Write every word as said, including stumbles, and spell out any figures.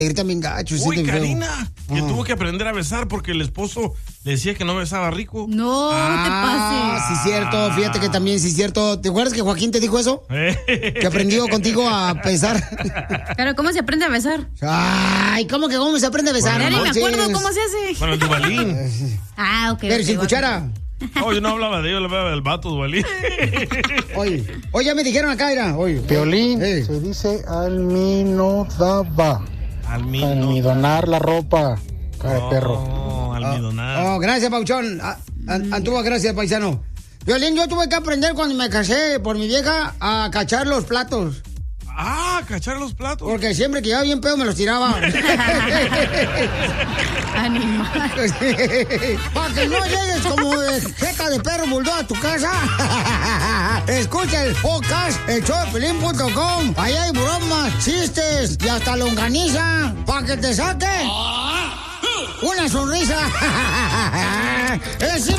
Gritan bien gacho. Uy, Karina, feo. que uh. tuvo que aprender a besar porque el esposo le decía que no besaba rico. No, ah, no te pases. Sí, cierto. Fíjate que también, sí, cierto. ¿Te acuerdas que Joaquín te dijo eso? Que aprendió contigo a besar. Pero, ¿cómo se aprende a besar? Ay, ¿cómo que cómo se aprende a besar? Bueno, no ni me acuerdo cómo se hace. Bueno, el Duvalín. Ah, ok. Pero okay, sin cuchara. No, yo no hablaba de ellos, hablaba del vato Duvalín. Oye, oye, ya me dijeron acá, era. Oye. Piolín, eh. se dice alminodaba. Almino. Almidonar la ropa, cara de perro. Oh, almidonar. Oh, gracias, Pauchón. Antuvo, gracias, paisano. Piolín, yo tuve que aprender cuando me casé por mi vieja a cachar los platos. Ah, cachar los platos. Porque siempre que iba bien pedo me los tiraba. Animal. Para que no llegues como jeta de perro bulldog a tu casa. Escucha el podcast, el show de Piolín punto com. Ahí hay bromas, chistes y hasta longaniza. Para que te saque una sonrisa. ¡Es